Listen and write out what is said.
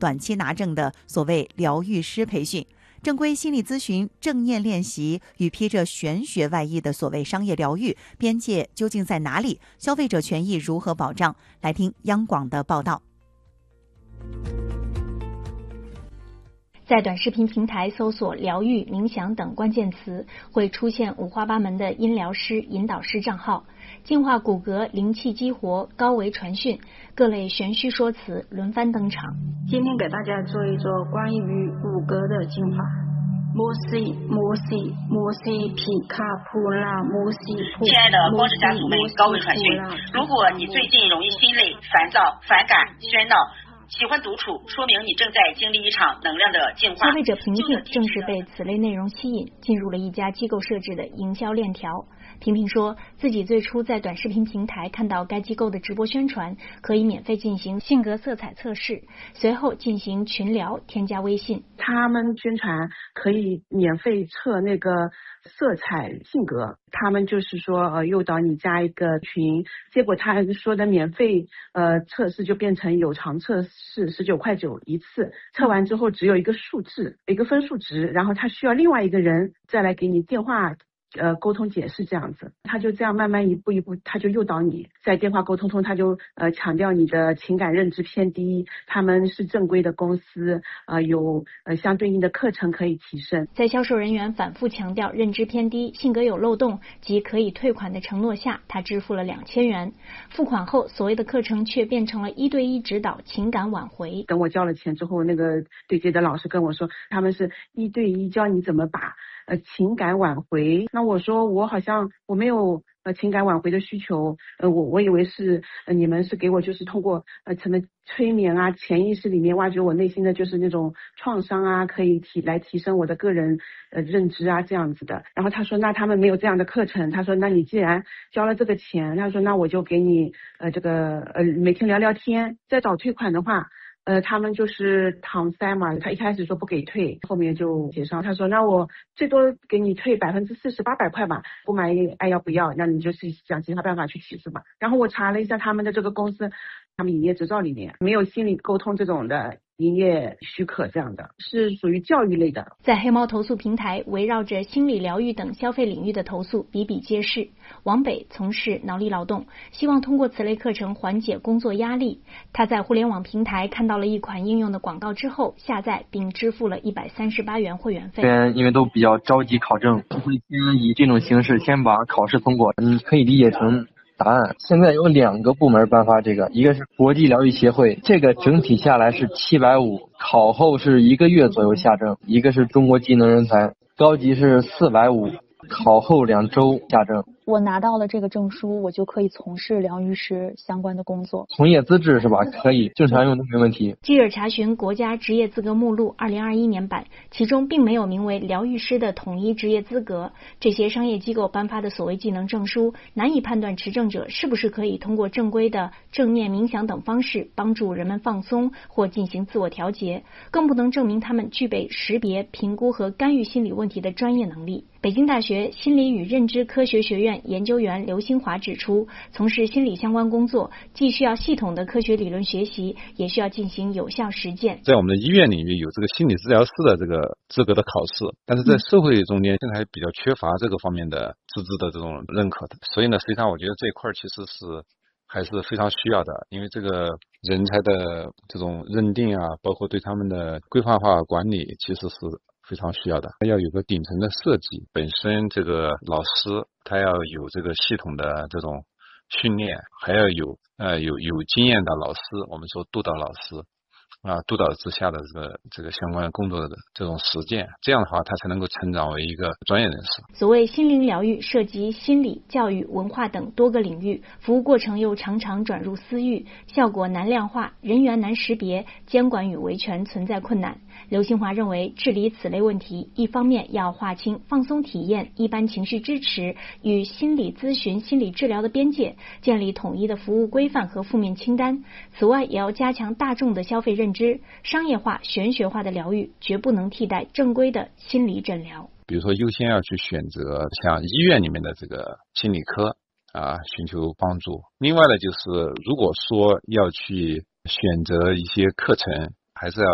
短期拿证的所谓疗愈师培训。正规心理咨询、正念练习与披着玄学外衣的所谓商业疗愈，边界究竟在哪里？消费者权益如何保障？来听央广的报道。 在短视频平台搜索疗愈、冥想等关键词，会出现五花八门的音疗师、引导师账号，净化骨骼、灵气激活、高维传讯，各类玄虚说辞轮番登场。 今天给大家做一做关于骨骼的净化。摩西皮卡普拉摩西。 亲爱的光之家族们，高维传讯，如果你最近容易心累、烦躁、反感、喧闹，喜欢独处，说明你正在经历一场能量的净化。 消费者萍萍正是被此类内容吸引，进入了一家机构设置的营销链条。萍萍说，自己最初在短视频平台看到该机构的直播宣传，可以免费进行性格色彩测试，随后进行群聊，添加微信。 他们宣传可以免费测那个色彩性格，他们就是说诱导你加一个群，结果他说的免费测试就变成有偿测试19.9块一次，测完之后只有一个数字，一个分数值，然后他需要另外一个人再来给你电话沟通解释，这样子他就这样慢慢一步一步，他就诱导你在电话沟通中，他就强调你的情感认知偏低，他们是正规的公司，有相对应的课程可以提升。 在销售人员反复强调认知偏低、性格有漏洞及可以退款的承诺下，他支付了2000元。付款后，所谓的课程却变成了1对1指导情感挽回。 等我交了钱之后，那个对接的老师跟我说，他们是1对1教你怎么把情感挽回。那我说我好像我没有情感挽回的需求，我以为是你们是给我就是通过什么催眠啊，潜意识里面挖掘我内心的就是那种创伤啊，可以来提升我的个人认知啊这样子的。然后他说那他们没有这样的课程，他说那你既然交了这个钱，他说那我就给你这个每天聊聊天，再找退款的话。他们就是搪塞嘛，他一开始说不给退，后面就协商，他说那我最多给你退40%，800块吧，不满意爱要不要，那你就是想其他办法去起诉吧。然后我查了一下他们的这个公司，他们营业执照里面没有心理沟通这种的营业许可，这样的是属于教育类的。 在黑猫投诉平台，围绕着心理疗愈等消费领域的投诉比比皆是。王北从事脑力劳动，希望通过此类课程缓解工作压力。他在互联网平台看到了一款应用的广告之后，下载并支付了138元会员费。 因为都比较着急考证，会先以这种形式先把考试通过，你可以理解成答案。现在有2个部门颁发这个，一个是国际疗愈协会，这个整体下来是750，考后是1个月左右下证；一个是中国技能人才，高级是450，考后2周下证。 我拿到了这个证书，我就可以从事疗愈师相关的工作。 从业资质是吧？可以，正常用都没问题。 记者查询国家职业资格目录2021年版，其中并没有名为疗愈师的统一职业资格。这些商业机构颁发的所谓技能证书，难以判断持证者是不是可以通过正规的正念冥想等方式帮助人们放松或进行自我调节，更不能证明他们具备识别、评估和干预心理问题的专业能力。北京大学心理与认知科学学院研究员刘新华指出，从事心理相关工作，既需要系统的科学理论学习，也需要进行有效实践。 在我们的医院领域有这个心理治疗师的这个资格的考试，但是在社会中间现在还比较缺乏这个方面的资质的这种认可的，所以呢，实际上我觉得这一块其实还是非常需要的，因为这个人才的这种认定啊，包括对他们的规范化管理，其实是非常需要的。要有个顶层的设计，本身这个老师他要有这个系统的这种训练，还要有经验的老师，我们说督导老师督导之下的这个相关工作的这种实践，这样的话他才能够成长为一个专业人士。 所谓心灵疗愈涉及心理、教育、文化等多个领域，服务过程又常常转入私域，效果难量化，人员难识别，监管与维权存在困难。刘新华认为，治理此类问题，一方面要划清放松体验、一般情绪支持与心理咨询、心理治疗的边界，建立统一的服务规范和负面清单。此外，也要加强大众的消费认知，商业化、玄学化的疗愈绝不能替代正规的心理诊疗。 比如说，优先要去选择像医院里面的这个心理科寻求帮助。另外呢，就是如果说要去选择一些课程，还是要